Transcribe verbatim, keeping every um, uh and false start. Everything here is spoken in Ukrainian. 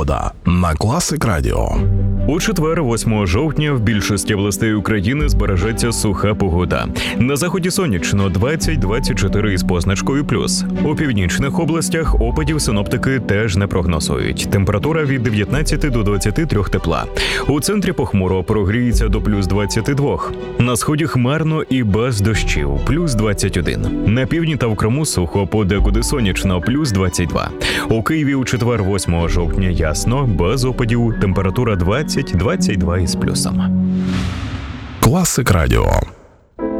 Погода на Класик Радіо. У четвер, восьмого жовтня, в більшості областей України збережеться суха погода. На заході сонячно двадцять - двадцять чотири із позначкою плюс. У північних областях опадів синоптики теж не прогнозують. Температура від дев'ятнадцяти до двадцяти трьох тепла. У центрі похмуро, прогріється до плюс двадцяти двох. На сході хмарно і без дощів – плюс двадцять один. На півдні та в Криму сухо, подекуди сонячно – плюс двадцять два. У Києві у четвер, восьмого жовтня ясно, без опадів, температура двадцять - двадцять два із плюсом. Класик Радіо.